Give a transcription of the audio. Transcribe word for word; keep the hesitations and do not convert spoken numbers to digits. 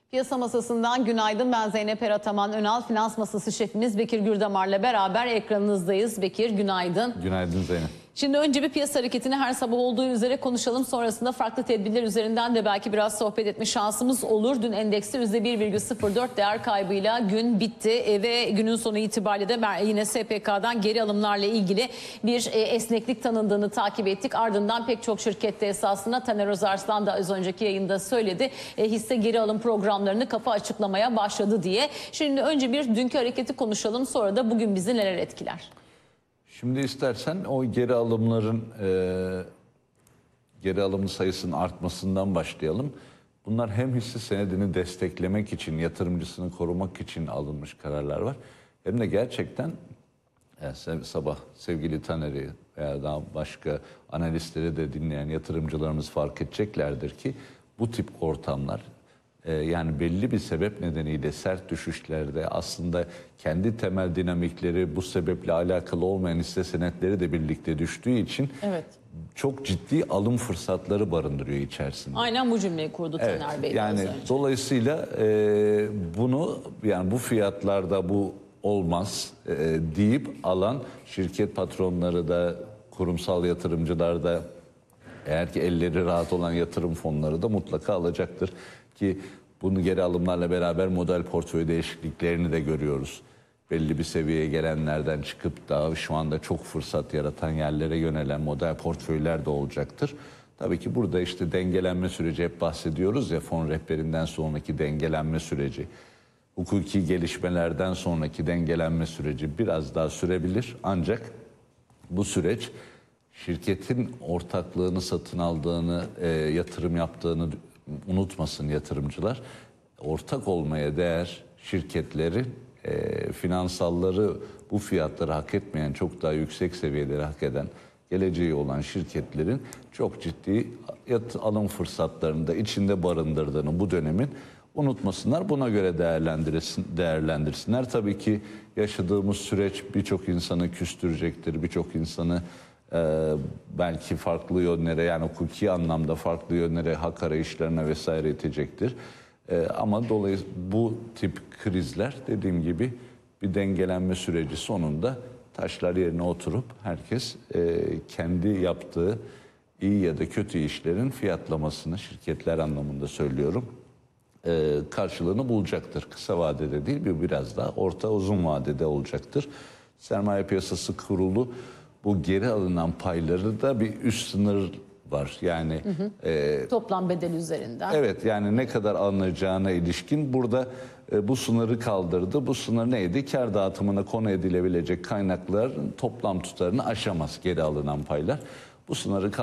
Piyasa masasından günaydın. Ben Zeynep Erataman Önal. Finans masası şefimiz Bekir Gürdamar'la beraber ekranınızdayız. Bekir günaydın. Günaydın Zeynep. Şimdi önce bir piyasa hareketini her sabah olduğu üzere konuşalım. Sonrasında farklı tedbirler üzerinden de belki biraz sohbet etme şansımız olur. Dün endekste yüzde bir virgül sıfır dört değer kaybıyla gün bitti. E, ve günün sonu itibariyle de yine S P K'dan geri alımlarla ilgili bir e, esneklik tanındığını takip ettik. Ardından pek çok şirkette esasında Taner Özarslan da az önceki yayında söyledi. E, hisse geri alım programlarını kafa açıklamaya başladı diye. Şimdi önce bir dünkü hareketi konuşalım. Sonra da bugün bizi neler etkiler? Şimdi istersen o geri alımların e, geri alım sayısının artmasından başlayalım. Bunlar hem hisse senedini desteklemek için, yatırımcısını korumak için alınmış kararlar var. Hem de gerçekten yani sabah sevgili Taner'i veya daha başka analistleri de dinleyen yatırımcılarımız fark edeceklerdir ki bu tip ortamlar, yani belli bir sebep nedeniyle sert düşüşlerde aslında kendi temel dinamikleri bu sebeple alakalı olmayan hisse senetleri de birlikte düştüğü için evet, çok ciddi alım fırsatları barındırıyor içerisinde. Aynen bu cümleyi kurdu evet, Taner Bey. Yani dolayısıyla e, bunu yani bu fiyatlarda bu olmaz e, deyip alan şirket patronları da kurumsal yatırımcılar da eğer ki elleri rahat olan yatırım fonları da mutlaka alacaktır. Ki bunu geri alımlarla beraber model portföy değişikliklerini de görüyoruz. Belli bir seviyeye gelenlerden çıkıp da şu anda çok fırsat yaratan yerlere yönelen model portföyler de olacaktır. Tabii ki burada işte dengelenme süreci hep bahsediyoruz ya, fon rehberinden sonraki dengelenme süreci, hukuki gelişmelerden sonraki dengelenme süreci biraz daha sürebilir. Ancak bu süreç şirketin ortaklığını satın aldığını, e, yatırım yaptığını unutmasın yatırımcılar. Ortak olmaya değer şirketlerin e, finansalları bu fiyatları hak etmeyen, çok daha yüksek seviyeleri hak eden, geleceği olan şirketlerin çok ciddi alım fırsatlarını da içinde barındırdığını bu dönemin unutmasınlar. Buna göre değerlendirsin, değerlendirsinler. Tabii ki yaşadığımız süreç birçok insanı küstürecektir, birçok insanı Ee, belki farklı yönlere, yani hukuki anlamda farklı yönlere, hak arayışlarına vesaire itecektir. Ee, ama dolayısıyla bu tip krizler dediğim gibi bir dengelenme süreci sonunda taşlar yerine oturup herkes e, kendi yaptığı iyi ya da kötü işlerin fiyatlamasını, şirketler anlamında söylüyorum, e, karşılığını bulacaktır. Kısa vadede değil, bir biraz daha orta uzun vadede olacaktır. Sermaye piyasası kurulu. Bu geri alınan payları da bir üst sınır var. Yani hı hı. E, toplam bedel üzerinden. Evet, yani ne kadar alınacağına ilişkin burada e, bu sınırı kaldırdı. Bu sınır neydi? Kar dağıtımına konu edilebilecek kaynakların toplam tutarını aşamaz geri alınan paylar. Bu sınırı